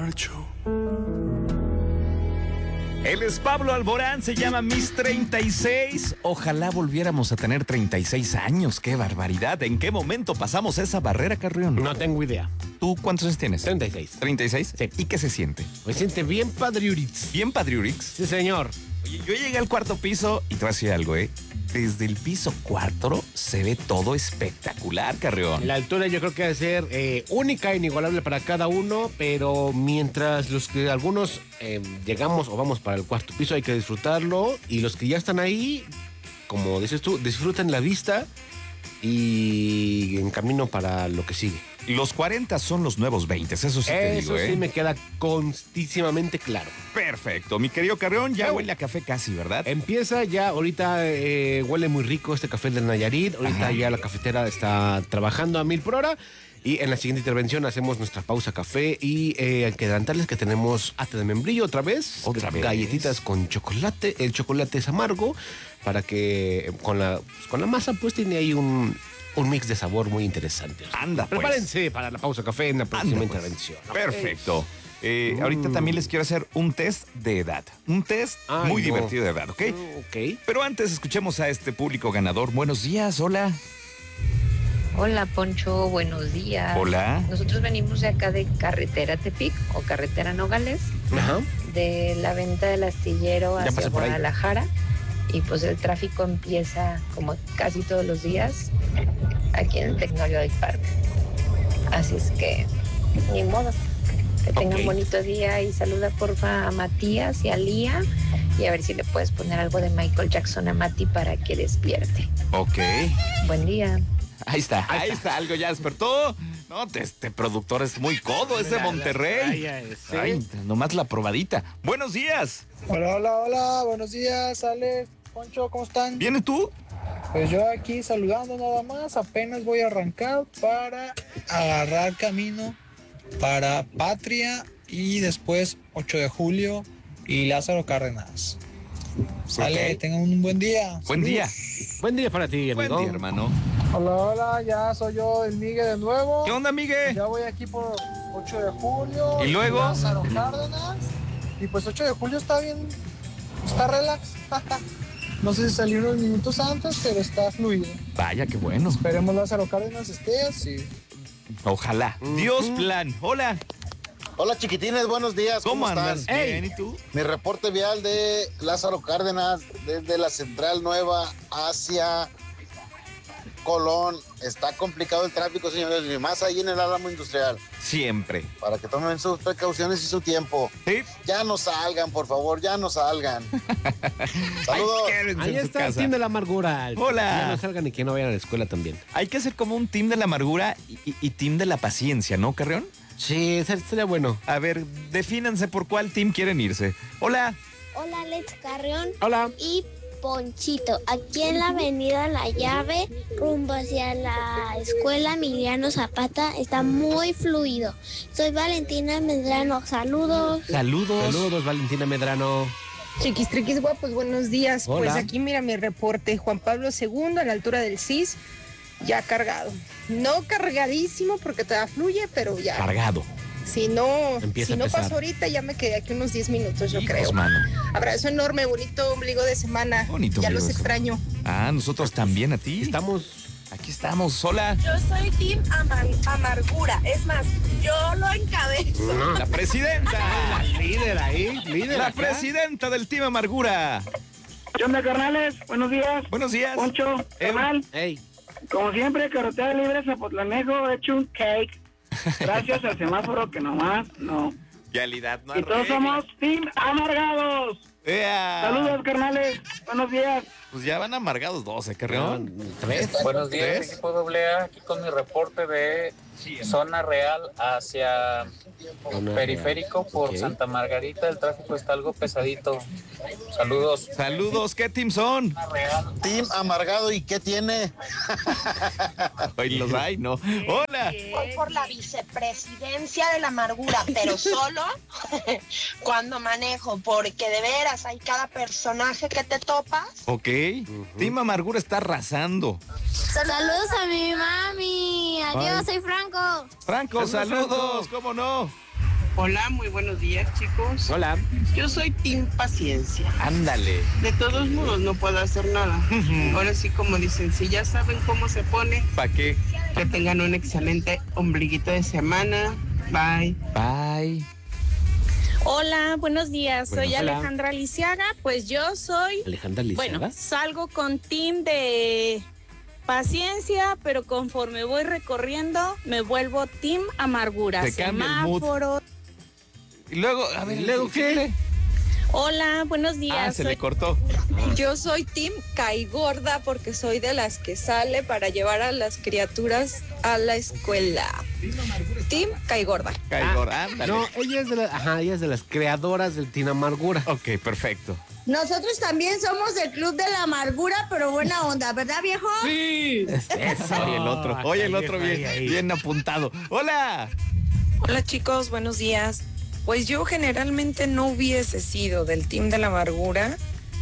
marcho. Él es Pablo Alborán, se llama Mis 36. Ojalá volviéramos a tener 36 años. ¡Qué barbaridad! ¿En qué momento pasamos esa barrera, Carrión? No tengo idea. ¿Tú cuántos años tienes? 36. ¿36? Sí. ¿Y qué se siente? Me siente bien padriurix. ¿Bien, Padriurix? Sí, señor. Oye, yo llegué al cuarto piso y te voy a decir algo, ¿eh? Desde el piso 4 se ve todo espectacular, Carrión. La altura yo creo que debe ser única e inigualable para cada uno, pero mientras los que algunos llegamos o vamos para el cuarto piso hay que disfrutarlo, y los que ya están ahí, como dices tú, disfruten la vista y en camino para lo que sigue. Los 40 son los nuevos 20, eso sí te digo, Eso sí me queda constísimamente claro. Perfecto, mi querido Carrión, ya huele a café casi, ¿verdad? Empieza ya, ahorita huele muy rico este café del Nayarit, ahorita ya la cafetera está trabajando a 1000 por hora, y en la siguiente intervención hacemos nuestra pausa café, y hay que adelantarles que tenemos ate de membrillo otra vez. Galletitas con chocolate, el chocolate es amargo, para que con la masa pues tiene ahí un mix de sabor muy interesante. Anda, pues. Prepárense para la pausa café en la próxima intervención. Perfecto. Ahorita también les quiero hacer un test de edad. Un test muy divertido de edad, ¿ok? Ok. Pero antes escuchemos a este público ganador. Buenos días, hola. Hola, Poncho, buenos días. Hola. Nosotros venimos de acá de Carretera Tepic o Carretera Nogales, Ajá. de la venta del astillero Ya hacia pasé por ahí. Guadalajara. Y pues el tráfico empieza como casi todos los días aquí en el Tecnológico Park. Así es que, ni modo. Que tengan un bonito día y saluda porfa a Matías y a Lía. Y a ver si le puedes poner algo de Michael Jackson a Mati para que despierte. Ok. Buen día. Ahí está, algo ya despertó. No, este productor es muy codo, es de Monterrey. Ay, nomás la probadita. Buenos días. Hola, buenos días, Alex, Poncho, ¿cómo están? ¿Viene tú? Pues yo aquí saludando nada más, apenas voy a arrancar para agarrar camino para Patria y después 8 de julio y Lázaro Cárdenas. Sale, tengan un buen día. Buen día. Buen día para ti, amigo. Buen día, hermano. Hola, ya soy yo, el Miguel de nuevo. ¿Qué onda, Miguel? Ya voy aquí por 8 de julio. ¿Y luego? Lázaro Cárdenas. Y pues 8 de julio está bien, está relax. No sé si salió unos minutos antes, pero está fluido. Vaya, qué bueno. Esperemos Lázaro Cárdenas esté así. Ojalá. Dios plan. Hola. Hola chiquitines, buenos días. ¿Cómo andas? están? Bien, ¿y tú? Mi reporte vial de Lázaro Cárdenas desde la Central Nueva hacia Colón. Está complicado el tráfico, señores, y más ahí en el Álamo Industrial. Siempre. Para que tomen sus precauciones y su tiempo. ¿Sí? Ya no salgan, por favor, ya no salgan. Saludos. Ahí está el team de la amargura. Hola. Ya no salgan y que no vayan a la escuela también. Hay que hacer como un team de la amargura y team de la paciencia, ¿no, Carrión? Sí, sería bueno. A ver, defínanse por cuál team quieren irse. Hola. Hola, Alex Carrión. Hola. Y Ponchito, aquí en la avenida La Llave, rumbo hacia la escuela Emiliano Zapata, está muy fluido. Soy Valentina Medrano, saludos. Saludos, Valentina Medrano. Chiquis, triquis, guapos, buenos días. Hola. Pues aquí mira mi reporte. Juan Pablo II, a la altura del CIS, ya cargado. No cargadísimo porque todavía fluye, pero ya. Cargado. Si no Empieza a pesar. paso ahorita, ya me quedé aquí unos 10 minutos, yo Hijos, creo. mano. Abrazo enorme, bonito ombligo de semana. Bonito ya ombligo los de semana. extraño. Ah, nosotros también a ti. Aquí estamos. Hola. Yo soy Team Amargura. Es más, yo lo encabezo. La presidenta. Líder ahí, líder. La acá. presidenta del Team Amargura. ¿Qué onda, carnales? Buenos días. Buenos días. Poncho, carnal. Ey. Como siempre, carretera libre Zapotlanejo, hecho un cake. Gracias al semáforo que nomás no. Realidad, no Y todos somos Team Amargados. Saludos, carnales. Buenos días. Pues ya van amargados 12, Carrión. ¿Tres? Buenos días, ¿Tres? equipo AA, aquí con mi reporte de Zona Real hacia Periférico por Ok. Santa Margarita. El tráfico está algo pesadito. Saludos. Saludos, ¿qué team son? Team Amargado, ¿y qué tiene? Hoy los hay, ¿no? Hola. Voy por la vicepresidencia de la amargura, pero solo cuando manejo, porque de veras hay cada personaje que te topas. Ok. Team Amargura está arrasando. Saludos a mi mami. Adiós, Ay. soy Franco. Franco, saludos. ¿Cómo no? Hola, muy buenos días, chicos. Hola. Yo soy Team Paciencia. Ándale. De todos modos, no puedo hacer nada. Ahora sí, como dicen, si ya saben cómo se pone, ¿Para qué? que tengan un excelente ombliguito de semana. Bye. Bye. Hola, buenos días. Bueno, soy hola. Alejandra Lisiaga. Pues yo soy, Alejandra Lisiaga. bueno, salgo con team de paciencia, pero conforme voy recorriendo, me vuelvo team amargura. Te cambia el mood. Semáforo. Y luego, a ver, ¿Y luego qué? Hola, buenos días. se le cortó. Yo soy team caigorda porque soy de las que sale para llevar a las criaturas a la escuela. Team caigorda. Caigor, ándale. No, ella es de las creadoras del Team Amargura. Ok, perfecto. Nosotros también somos del Club de la Amargura, pero buena onda, ¿verdad, viejo? Sí. Eso. Oye, el otro bien apuntado. Hola. Hola chicos, buenos días. Pues yo generalmente no hubiese sido del team de la amargura,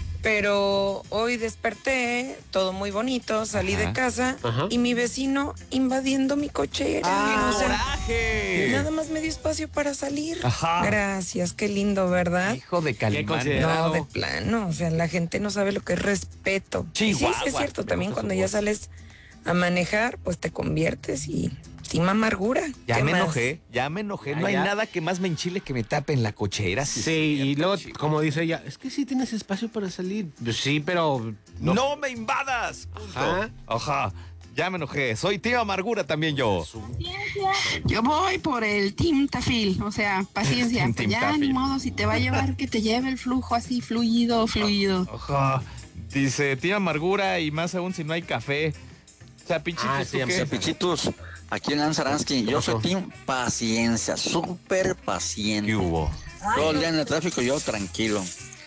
pero hoy desperté, todo muy bonito, salí de casa y mi vecino invadiendo mi cochera. ¡Coraje! Nada más me dio espacio para salir. Ajá. Gracias, qué lindo, ¿verdad? Hijo de Calimán. No, de plano, o sea, la gente no sabe lo que es respeto. Y sí, es cierto, también cuando ya sales a manejar, pues te conviertes y team amargura. Ya me más? enojé. No hay nada que más me enchile que me tape en la cochera. Sí, y luego, como dice ella, es que sí tienes espacio para salir. Pues sí, pero... ¡No me invadas! Punto. Ajá. Ya me enojé. Soy team amargura también yo. Yo voy por el Team Tafil, o sea, paciencia. Team Ya Tafil. ni modo, si te va a llevar, que te lleve el flujo así, fluido. Ajá. Dice, team amargura y más aún si no hay café. Chapichitos, ¿tú qué? Chapichitos, aquí en Ansaransky, yo soy team paciencia, súper paciente. ¿Qué hubo? Todo el día en el tráfico yo tranquilo.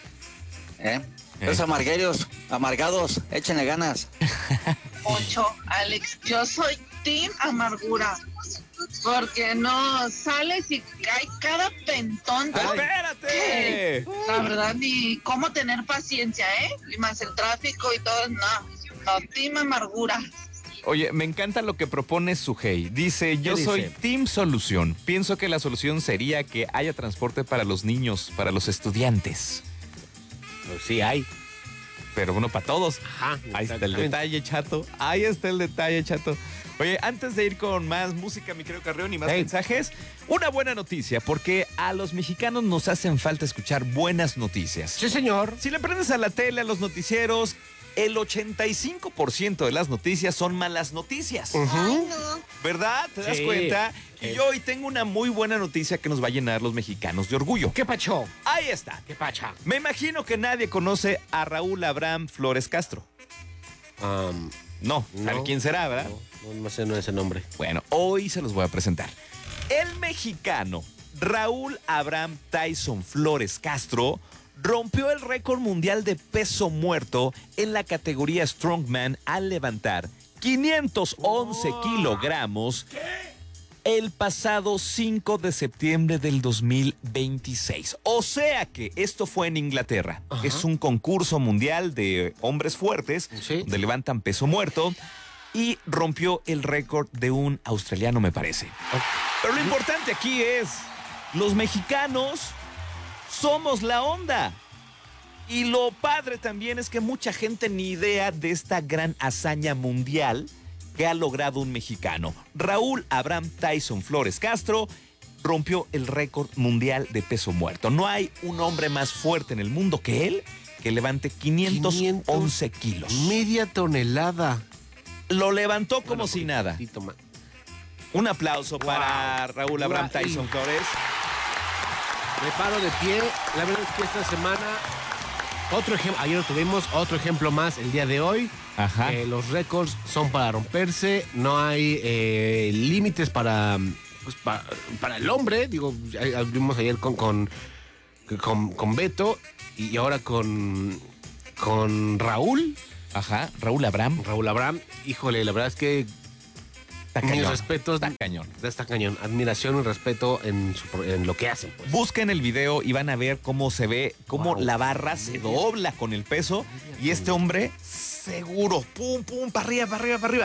Los amargados, échenle ganas. Ocho, Alex, yo soy team amargura. Porque no sales y cae cada pentón. ¡Espérate! La verdad, ni cómo tener paciencia, Y más el tráfico y todo, no, team amargura. Oye, me encanta lo que propone Sujei. Dice, yo soy Team Solución. Pienso que la solución sería que haya transporte para los niños, para los estudiantes. Pues sí hay. Pero uno para todos. Ajá. Ahí está el detalle, chato. Ahí está el detalle, chato. Oye, antes de ir con más música, mi querido Carrión, y más mensajes, una buena noticia, porque a los mexicanos nos hacen falta escuchar buenas noticias. Sí, señor. Si le prendes a la tele, a los noticieros, el 85% de las noticias son malas noticias. ¿Verdad? ¿Te das cuenta? Y yo hoy tengo una muy buena noticia que nos va a llenar los mexicanos de orgullo. ¿Qué pacho? Ahí está. ¿Qué pacha? Me imagino que nadie conoce a Raúl Abraham Flores Castro. No, ¿sabe quién será, verdad? No sé ese nombre. Bueno, hoy se los voy a presentar. El mexicano Raúl Abraham Tyson Flores Castro rompió el récord mundial de peso muerto en la categoría Strongman al levantar 511 kilogramos el pasado 5 de septiembre del 2026. O sea que esto fue en Inglaterra. Es un concurso mundial de hombres fuertes donde levantan peso muerto y rompió el récord de un australiano, me parece. Pero lo importante aquí es, los mexicanos somos la onda. Y lo padre también es que mucha gente ni idea de esta gran hazaña mundial que ha logrado un mexicano. Raúl Abraham Tyson Flores Castro rompió el récord mundial de peso muerto. No hay un hombre más fuerte en el mundo que él que levante 511 kilos. Media tonelada. Lo levantó como si nada. Un aplauso para Raúl Abraham Tyson Flores. Me paro de pie. La verdad es que esta semana, otro ejemplo, ayer lo tuvimos, otro ejemplo más el día de hoy. Ajá. Los récords son para romperse, no hay límites para el hombre. Digo, vimos ayer con Beto y ahora con Raúl. Ajá, Raúl Abraham. Híjole, la verdad es que mis respetos. Está cañón. Está cañón. Admiración y respeto en lo que hacen. Pues. Busquen el video y van a ver cómo se ve, cómo la barra se dobla con el peso. Y este hombre, seguro, pum, pum, para arriba, para arriba, para arriba.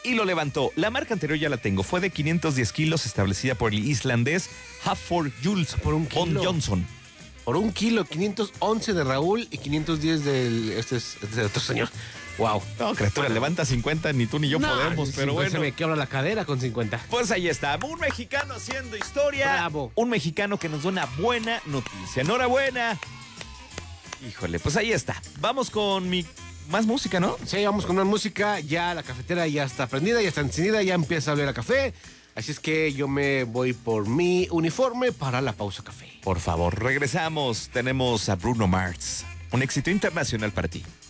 y lo levantó. La marca anterior ya la tengo. Fue de 510 kilos, establecida por el islandés Hafþór Jules por un kilo. Johnson. Por 1 kilo, 511 de Raúl y 510 del... Este es de otro señor. Wow. No, criatura, levanta 50, ni tú ni yo podemos, pero bueno. Se me quiebra la cadera con 50. Pues ahí está, un mexicano haciendo historia. Bravo. Un mexicano que nos da una buena noticia. Enhorabuena. Híjole, pues ahí está. Vamos con más música, ¿no? Sí, vamos con más música. Ya la cafetera ya está prendida, ya está encendida, ya empieza a oler a café. Así es que yo me voy por mi uniforme para la pausa café. Por favor, regresamos. Tenemos a Bruno Mars. Un éxito internacional para ti.